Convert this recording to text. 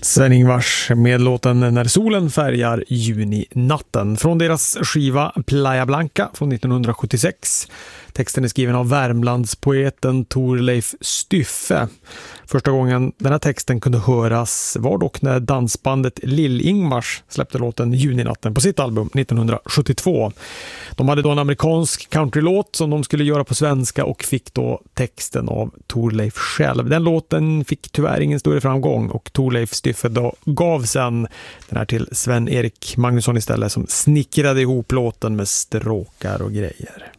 Sven-Ingvars med låten När solen färgar juninatten från deras skiva Playa Blanca från 1976. Texten är skriven av Värmlandspoeten Thorleif Styffe. Första gången den här texten kunde höras var dock när dansbandet Lill-Ingmars släppte låten Juninatten på sitt album 1972. De hade då en amerikansk countrylåt som de skulle göra på svenska och fick då texten av Thorleif själv. Den låten fick tyvärr ingen större framgång och Thorleif Styffe då gav sen den här till Sven-Erik Magnusson istället som snickrade ihop låten med stråkar och grejer.